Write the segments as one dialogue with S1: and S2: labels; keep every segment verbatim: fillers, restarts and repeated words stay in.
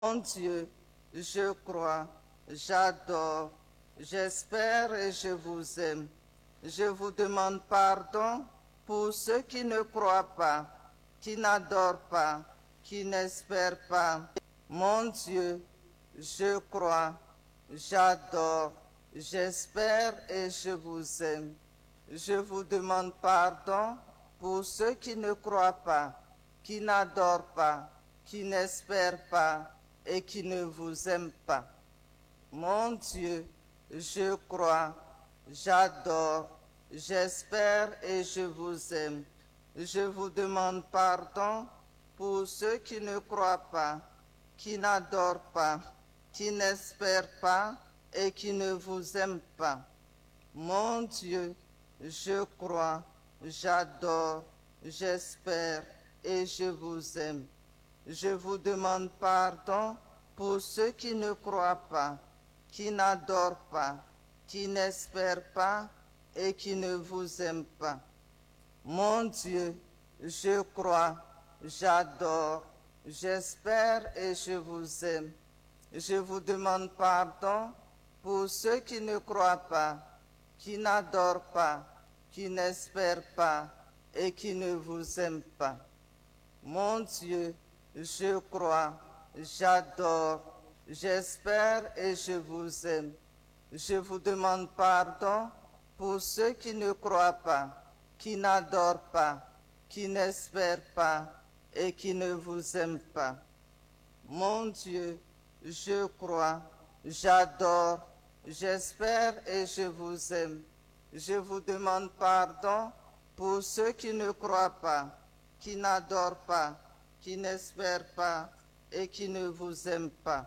S1: Mon Dieu, je crois, j'adore, j'espère et je vous aime. Je vous demande pardon pour ceux qui ne croient pas, qui n'adorent pas, qui n'espèrent pas. Mon Dieu, je crois, j'adore, j'espère et je vous aime. Je vous demande pardon pour ceux qui ne croient pas, qui n'adorent pas, qui n'espèrent pas et qui ne vous aiment pas. Mon Dieu, je crois, j'adore, j'espère et je vous aime. Je vous demande pardon pour ceux qui ne croient pas, qui n'adorent pas, qui n'espèrent pas et qui ne vous aiment pas. Mon Dieu, je crois, j'adore, j'espère et je vous aime. Je vous demande pardon pour ceux qui ne croient pas, qui n'adorent pas, qui n'espèrent pas et qui ne vous aiment pas. Mon Dieu, je crois, j'adore, j'espère et je vous aime. Je vous demande pardon pour ceux qui ne croient pas, qui n'adorent pas, qui n'espèrent pas et qui ne vous aiment pas. Mon Dieu, je crois, j'adore, j'espère et je vous aime. Je vous demande pardon pour ceux qui ne croient pas, qui n'adorent pas, qui n'espèrent pas et qui ne vous aiment pas. Mon Dieu, je crois, j'adore, j'espère et je vous aime. Je vous demande pardon pour ceux qui ne croient pas, qui n'adorent pas, qui n'espèrent pas et qui ne vous aiment pas.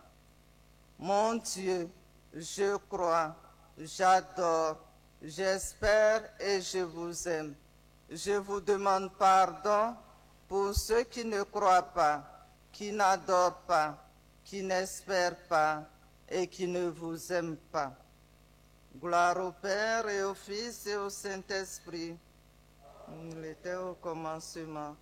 S1: Mon Dieu, je crois, j'adore, j'espère et je vous aime. Je vous demande pardon pour ceux qui ne croient pas, qui n'adorent pas, qui n'espèrent pas et qui ne vous aiment pas. Gloire au Père et au Fils et au Saint-Esprit. Il était au commencement,